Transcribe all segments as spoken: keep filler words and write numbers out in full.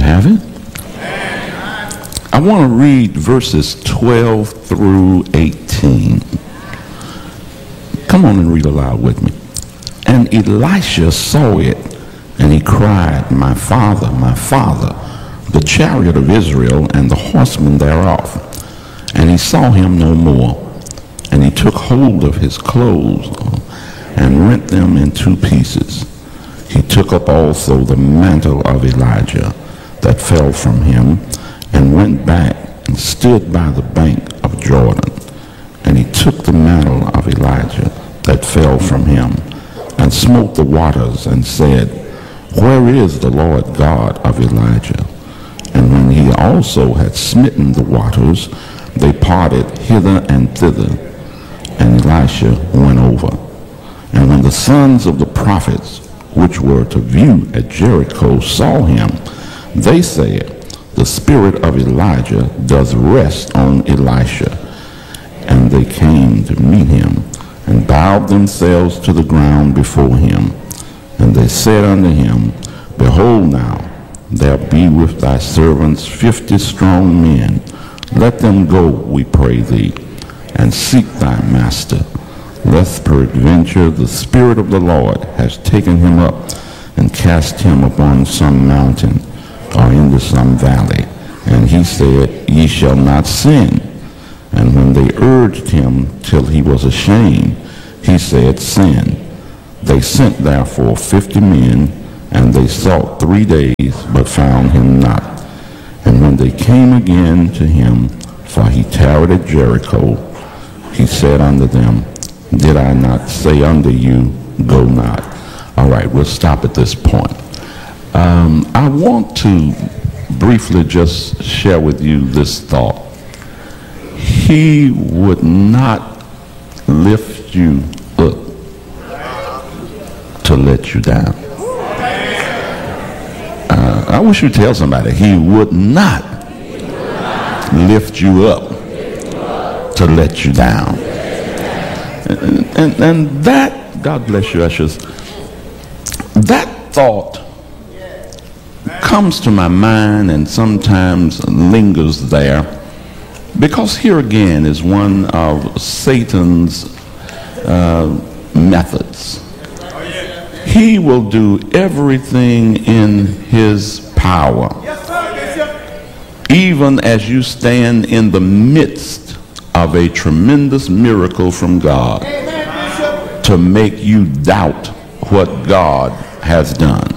have it? I want to read verses twelve through eighteen. Come on and read aloud with me. And Elisha saw it, and he cried, My father, my father, the chariot of Israel and the horsemen thereof. And he saw him no more. And he took hold of his clothes and rent them in two pieces. He took up also the mantle of Elijah that fell from him, and went back and stood by the bank of Jordan. And he took the mantle of Elijah that fell from him, and smote the waters, and said, Where is the Lord God of Elijah? And when he also had smitten the waters, they parted hither and thither, and Elisha went over. And when the sons of the prophets, which were to view at Jericho, saw him, they said, The spirit of Elijah does rest on Elisha. And they came to meet him, and bowed themselves to the ground before him. And they said unto him, Behold now, there be with thy servants fifty strong men. Let them go, we pray thee, and seek thy master, lest peradventure the Spirit of the Lord has taken him up, and cast him upon some mountain, or into some valley. And he said, Ye shall not sin. And when they urged him till he was ashamed, he said, Sin. They sent therefore fifty men, and they sought three days, but found him not. And when they came again to him, for he tarried at Jericho, he said unto them, Did I not say unto you, Go not? All right, we'll stop at this point. Um, I want to briefly just share with you this thought. He would not lift you up to let you down. Uh, I wish you'd tell somebody, he would not lift you up to let you down. And, and, and that, God bless you, ushers, that thought comes to my mind and sometimes lingers there, because here again is one of Satan's uh, methods. He will do everything in his power, even as you stand in the midst of a tremendous miracle from God, to make you doubt what God has done.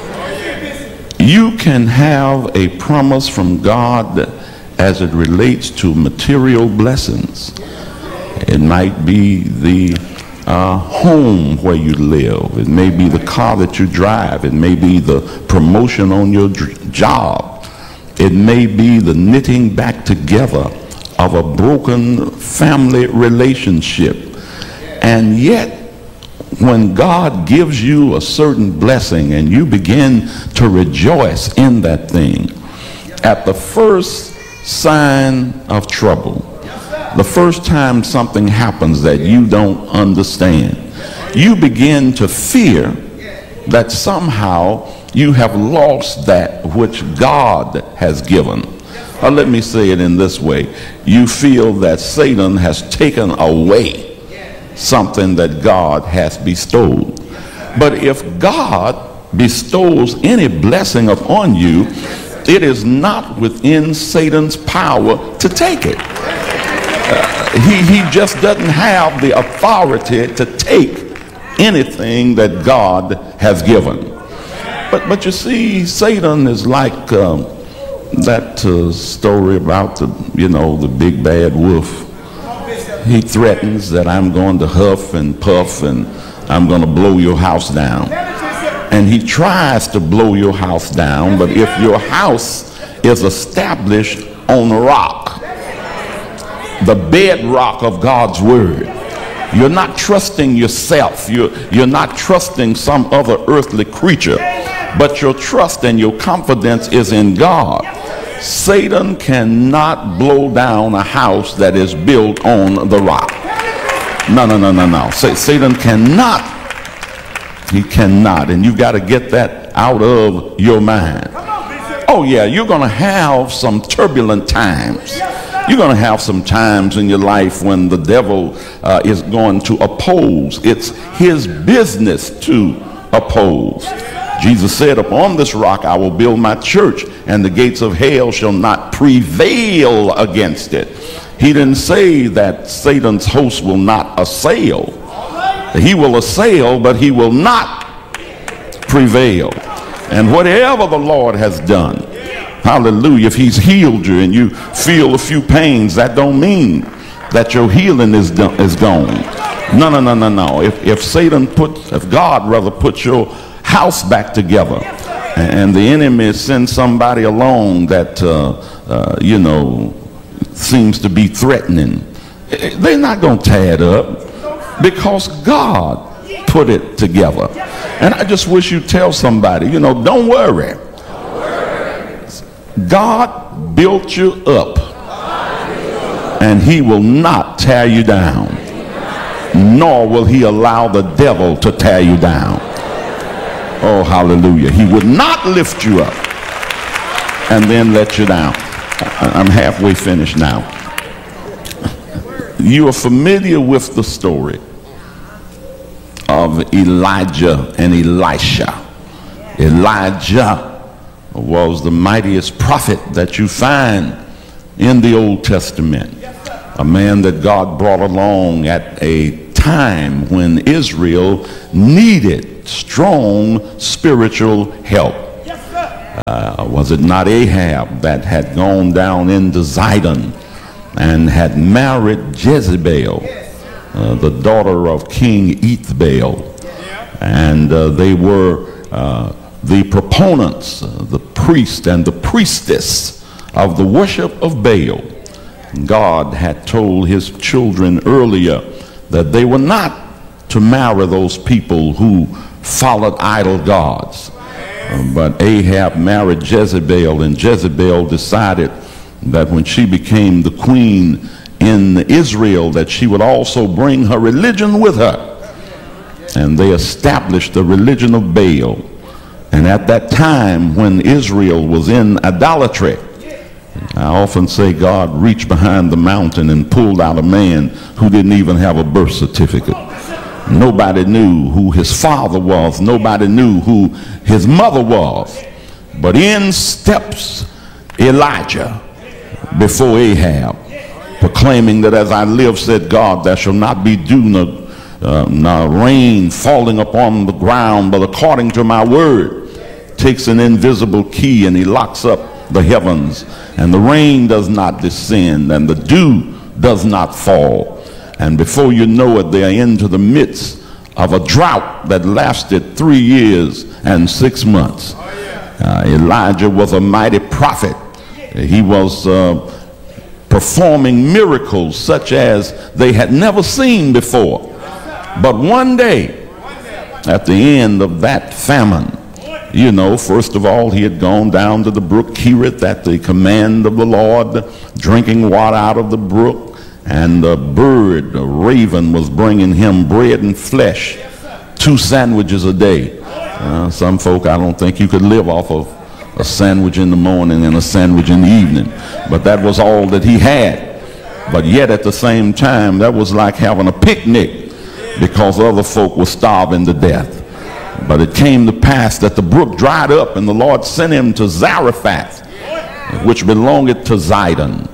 You can have a promise from God as it relates to material blessings. It might be the uh, home where you live. It may be the car that you drive. It may be the promotion on your dr- job. It may be the knitting back together of a broken family relationship. And yet, when God gives you a certain blessing and you begin to rejoice in that thing, at the first sign of trouble, the first time something happens that you don't understand, you begin to fear that somehow you have lost that which God has given. Or let me say it in this way. You feel that Satan has taken away something that God has bestowed. But if God bestows any blessing upon you, it is not within Satan's power to take it. Uh, he, he just doesn't have the authority to take anything that God has given. But, but you see, Satan is like um, that uh, story about the, you know, the big bad wolf. He threatens that I'm going to huff and puff and I'm going to blow your house down. And he tries to blow your house down, but if your house is established on a rock, the bedrock of God's word, you're not trusting yourself, you're, you're not trusting some other earthly creature, but your trust and your confidence is in God. Satan cannot blow down a house that is built on the rock. No, no, no, no, no. Satan cannot. He cannot. And you've got to get that out of your mind. Oh yeah, you're going to have some turbulent times. You're going to have some times in your life when the devil uh, is going to oppose. It's his business to oppose. Jesus said, upon this rock I will build my church, and the gates of hell shall not prevail against it. He didn't say that Satan's host will not assail. He will assail, but he will not prevail. And whatever the Lord has done, hallelujah, if he's healed you and you feel a few pains, that don't mean that your healing is done, is gone. No, no, no, no, no. If, if Satan put, if God rather put your house back together, and the enemy sends somebody along that, uh, uh, you know, seems to be threatening, they're not going to tear it up because God put it together. And I just wish you'd tell somebody, you know, don't worry. God built you up, and he will not tear you down, nor will he allow the devil to tear you down. Oh, hallelujah. He would not lift you up and then let you down. I'm halfway finished now. You are familiar with the story of Elijah and Elisha. Elijah was the mightiest prophet that you find in the Old Testament. A man that God brought along at a time when Israel needed strong spiritual help. Uh, was it not Ahab that had gone down into Zidon and had married Jezebel, uh, the daughter of King Ethbaal? And uh, they were uh, the proponents, uh, the priest and the priestess of the worship of Baal. God had told his children earlier that they were not to marry those people who followed idol gods. Um, but Ahab married Jezebel, and Jezebel decided that when she became the queen in Israel, that she would also bring her religion with her. And they established the religion of Baal. And at that time when Israel was in idolatry, I often say God reached behind the mountain and pulled out a man who didn't even have a birth certificate. Nobody knew who his father was. Nobody knew who his mother was. But in steps Elijah before Ahab, proclaiming that as I live, said God, there shall not be dew nor, uh, nor rain falling upon the ground, but according to my word. Takes an invisible key and he locks up the heavens, and the rain does not descend, and the dew does not fall. And before you know it, they are into the midst of a drought that lasted three years and six months. Uh, Elijah was a mighty prophet. He was uh, performing miracles such as they had never seen before. But one day, at the end of that famine, you know, first of all, he had gone down to the brook Kerith at the command of the Lord, drinking water out of the brook. And a bird, a raven, was bringing him bread and flesh, two sandwiches a day. Uh, some folk, I don't think you could live off of a sandwich in the morning and a sandwich in the evening. But that was all that he had. But yet at the same time, that was like having a picnic because other folk were starving to death. But it came to pass that the brook dried up, and the Lord sent him to Zarephath, which belonged to Zidon.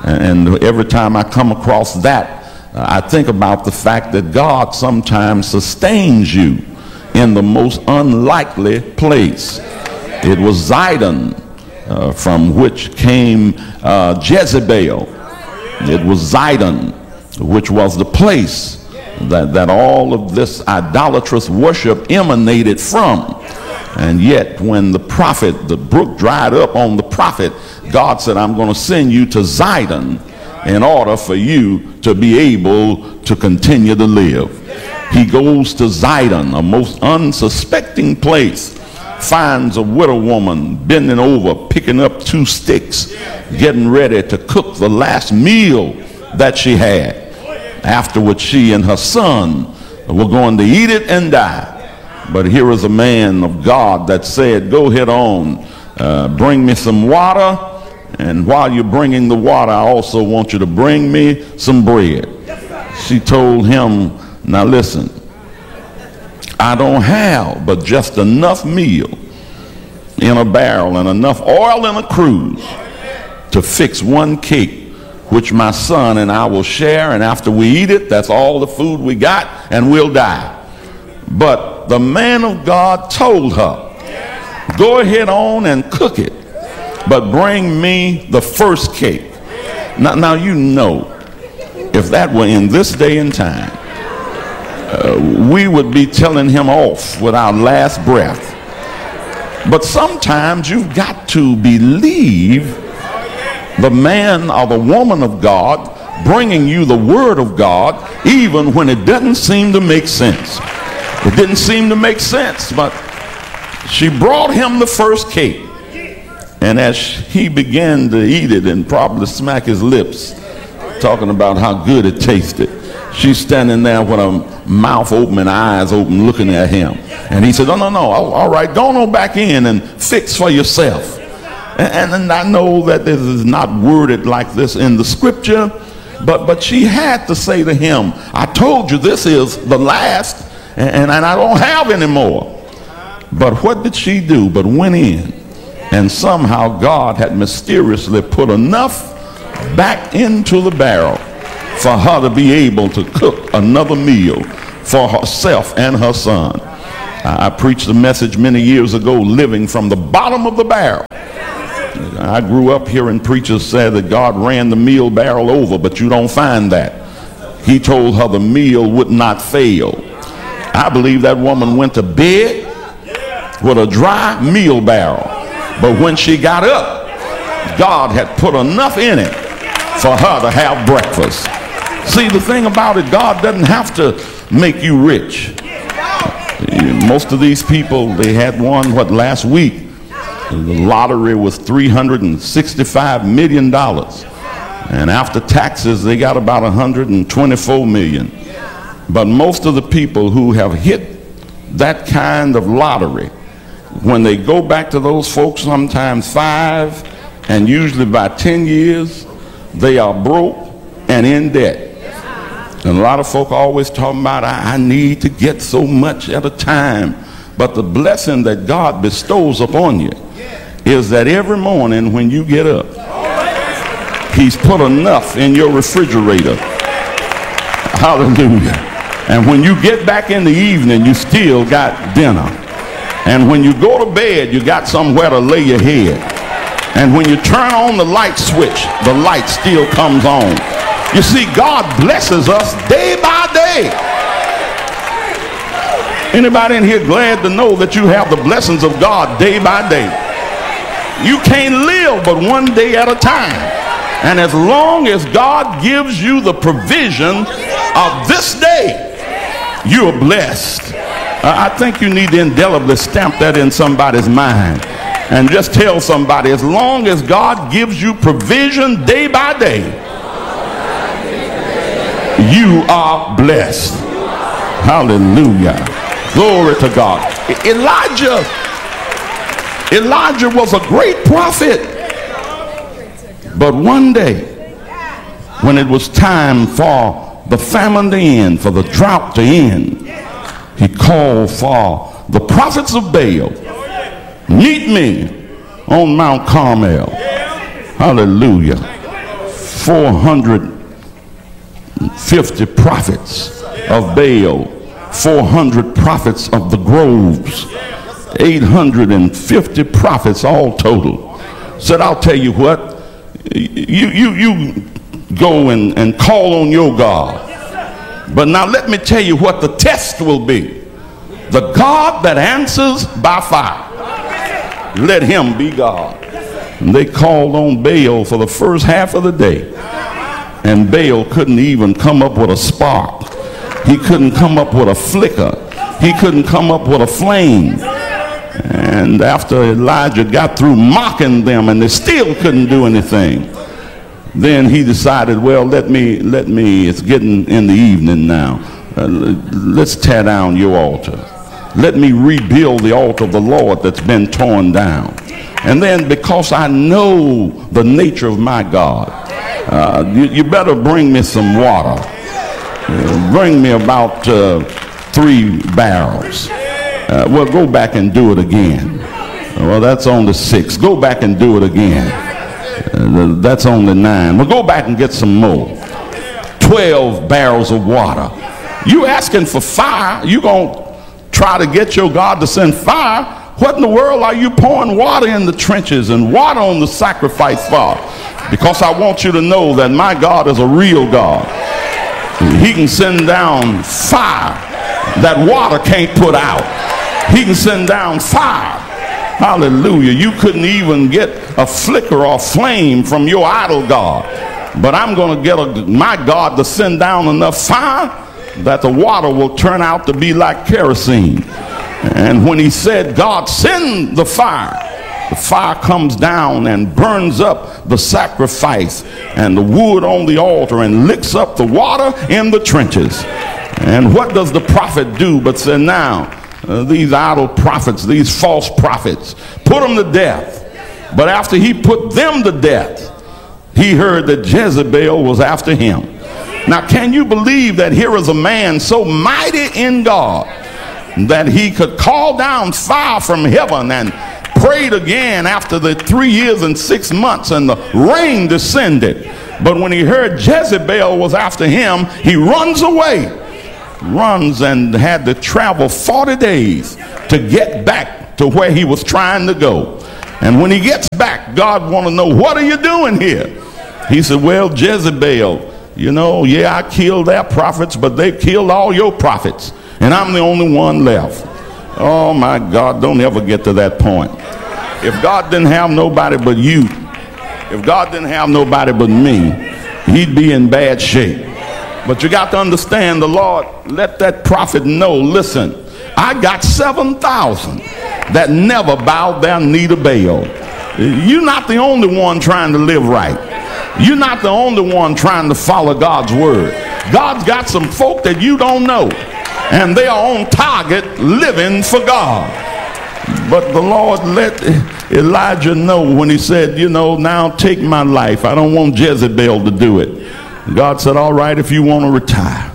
And every time I come across that, uh, I think about the fact that God sometimes sustains you in the most unlikely place. It was Zidon uh, from which came uh, Jezebel. It was Zidon, which was the place that, that all of this idolatrous worship emanated from. And yet when the prophet, the brook dried up on the prophet, God said, I'm going to send you to Zidon in order for you to be able to continue to live. He goes to Zidon, a most unsuspecting place, finds a widow woman bending over, picking up two sticks, getting ready to cook the last meal that she had. Afterwards, she and her son were going to eat it and die. But here is a man of God that said, go ahead on, uh, bring me some water, and while you're bringing the water, I also want you to bring me some bread. She told him, now listen, I don't have but just enough meal in a barrel and enough oil in a cruse to fix one cake, which my son and I will share, and after we eat it, that's all the food we got, and we'll die. But the man of God told her, go ahead on and cook it, but bring me the first cake. Now, now you know, if that were in this day and time, uh, we would be telling him off with our last breath. But sometimes you've got to believe the man or the woman of God bringing you the word of God, even when it doesn't seem to make sense. It didn't seem to make sense, but she brought him the first cake. And as he began to eat it and probably smack his lips, talking about how good it tasted, she's standing there with her mouth open and eyes open looking at him. And he said, no, no, no, all right, go on back in and fix for yourself. And, and I know that this is not worded like this in the scripture, but, but she had to say to him, I told you this is the last, and, and I don't have any more. But what did she do but went in, and somehow God had mysteriously put enough back into the barrel for her to be able to cook another meal for herself and her son. I preached a message many years ago, living from the bottom of the barrel. I grew up hearing preachers say that God ran the meal barrel over, but you don't find that. He told her the meal would not fail. I believe that woman went to bed with a dry meal barrel, but when she got up, God had put enough in it for her to have breakfast. See, the thing about it, God doesn't have to make you rich. Most of these people, they had one, what, last week, the lottery was three hundred sixty-five million dollars. And after taxes, they got about one hundred twenty-four million dollars. But most of the people who have hit that kind of lottery, when they go back to those folks, sometimes five, and usually by ten years, they are broke and in debt. And a lot of folk always talking about, I, I need to get so much at a time. But the blessing that God bestows upon you is that every morning when you get up, he's put enough in your refrigerator. Hallelujah. And when you get back in the evening, you still got dinner. And when you go to bed, you got somewhere to lay your head. And when you turn on the light switch, the light still comes on. You see, God blesses us day by day. Anybody in here glad to know that you have the blessings of God day by day? You can't live but one day at a time. And as long as God gives you the provision of this day, you're blessed. Uh, I think you need to indelibly stamp that in somebody's mind and just tell somebody, as long as God gives you provision day by day, you are blessed. Hallelujah. Glory to God. Elijah, Elijah was a great prophet. But one day, when it was time for the famine to end, for the drought to end, he called for the prophets of Baal. Meet me on Mount Carmel. Hallelujah. four hundred fifty prophets of Baal, four hundred prophets of the groves, eight hundred fifty prophets all total. Said, I'll tell you what, you you you go and, and call on your God. But now let me tell you what the test will be. The God that answers by fire, let him be God. And they called on Baal for the first half of the day. And Baal couldn't even come up with a spark. He couldn't come up with a flicker. He couldn't come up with a flame. And after Elijah got through mocking them and they still couldn't do anything, then he decided, well, let me, let me, it's getting in the evening now. Uh, let's tear down your altar. Let me rebuild the altar of the Lord that's been torn down. And then because I know the nature of my God, uh, you, you better bring me some water. Uh, bring me about uh, three barrels. Uh, well, go back and do it again. Well, that's on the six. Go back and do it again. Uh, that's on the nine. Well, go back and get some more. Twelve barrels of water. You asking for fire? You gonna try to get your God to send fire? What in the world are you pouring water in the trenches and water on the sacrifice for? Because I want you to know that my God is a real God. He can send down fire that water can't put out. He can send down fire. Hallelujah. You couldn't even get a flicker or flame from your idol God. But I'm going to get a, my God to send down enough fire that the water will turn out to be like kerosene. And when he said, God, send the fire, the fire comes down and burns up the sacrifice and the wood on the altar and licks up the water in the trenches. And what does the prophet do but say, now, uh, these idol prophets, these false prophets, put them to death. But after he put them to death, he heard that Jezebel was after him. Now, can you believe that here is a man so mighty in God that he could call down fire from heaven and prayed again after the three years and six months and the rain descended? But when he heard Jezebel was after him, he runs away, runs and had to travel forty days to get back to where he was trying to go. And when he gets back, God want to know, what are you doing here? He said, well, Jezebel, you know, yeah, I killed their prophets, but they killed all your prophets, and I'm the only one left. Oh, my God, don't ever get to that point. If God didn't have nobody but you, if God didn't have nobody but me, he'd be in bad shape. But you got to understand, the Lord let that prophet know, listen, I got seven thousand that never bowed their knee to Baal. You're not the only one trying to live right. You're not the only one trying to follow God's word. God's got some folk that you don't know, and they are on target living for God. But the Lord let Elijah know when he said, you know, now take my life. I don't want Jezebel to do it. God said, all right, if you want to retire.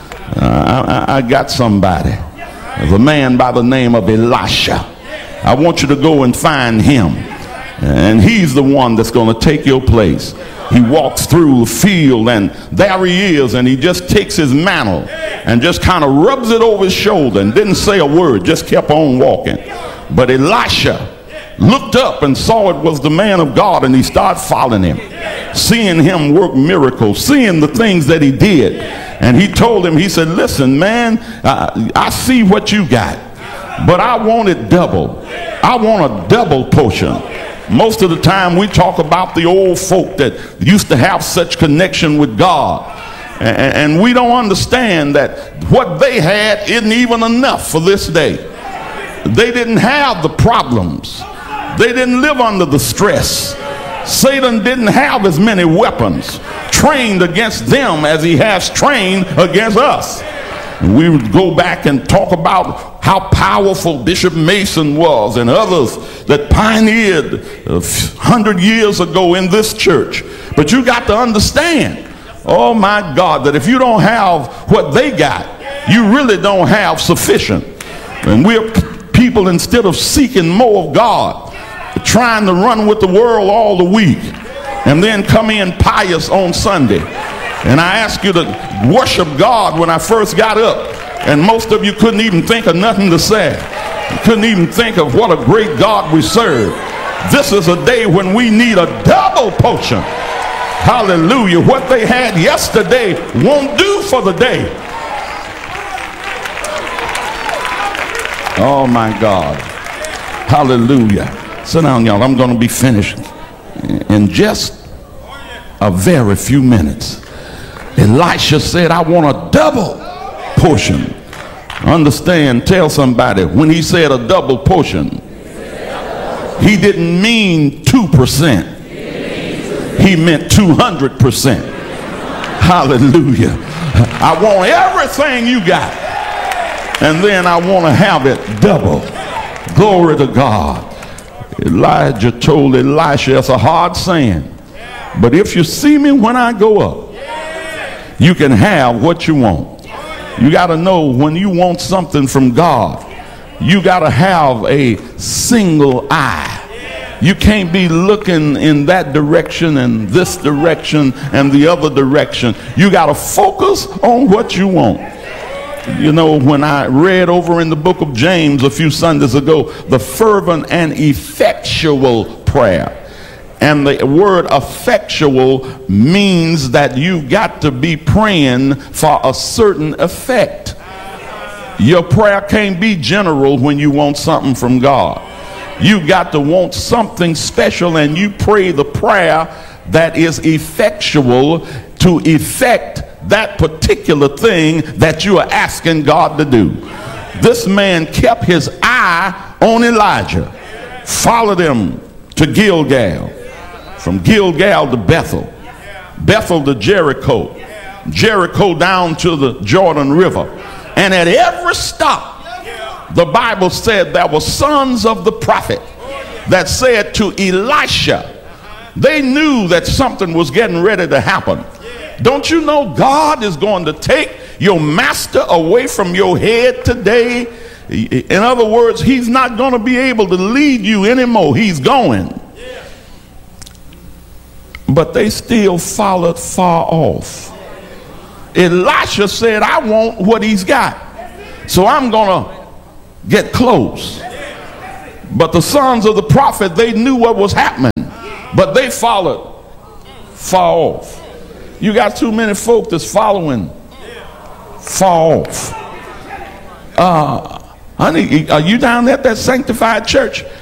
Uh, I, I got somebody. There's a man by the name of Elisha. I want you to go and find him. And he's the one that's going to take your place. He walks through the field, and there he is, and he just takes his mantle and just kind of rubs it over his shoulder and didn't say a word, just kept on walking. But Elisha looked up and saw it was the man of God, and he started following him, seeing him work miracles, seeing the things that he did. And he told him, he said, listen, man, I, I see what you got, but I want it double. I want a double portion. Most of the time we talk about the old folk that used to have such connection with God, and, and we don't understand that what they had isn't even enough for this day. They didn't have the problems. They didn't live under the stress. Satan didn't have as many weapons trained against them as he has trained against us. We would go back and talk about how powerful Bishop Mason was and others that pioneered a hundred years ago in this church. But you got to understand, oh my God, that if you don't have what they got, you really don't have sufficient. And we're people, instead of seeking more of God, trying to run with the world all the week and then come in pious on Sunday. And I asked you to worship God when I first got up, and most of you couldn't even think of nothing to say. You couldn't even think of what a great God we serve. This is a day when we need a double portion. Hallelujah. What they had yesterday won't do for the day. Oh my God. Hallelujah. Sit down, y'all. I'm going to be finished in just a very few minutes. Elisha said, I want a double portion. Understand, tell somebody, when he said a double portion, he didn't mean two percent. He meant two hundred percent. Hallelujah. I want everything you got, and then I want to have it double. Glory to God. Elijah told Elisha, it's a hard saying, but if you see me when I go up, you can have what you want. You got to know when you want something from God, you got to have a single eye. You can't be looking in that direction and this direction and the other direction. You got to focus on what you want. You know, when I read over in the book of James a few Sundays ago, the fervent and effectual prayer. And the word effectual means that you got to be praying for a certain effect. Your prayer can't be general when you want something from God. You got to want something special, and you pray the prayer that is effectual to effect that particular thing that you are asking God to do. This man kept his eye on Elijah, followed him to Gilgal, from Gilgal to Bethel, Bethel to Jericho, Jericho down to the Jordan River. And at every stop, the Bible said there were sons of the prophet that said to Elisha, they knew that something was getting ready to happen. Don't you know God is going to take your master away from your head today? In other words, he's not going to be able to lead you anymore. He's going. But they still followed far off. Elisha said, I want what he's got, so I'm going to get close. But the sons of the prophet, they knew what was happening, but they followed far off. You got too many folk that's following far off. Uh, honey, are you down at that sanctified church?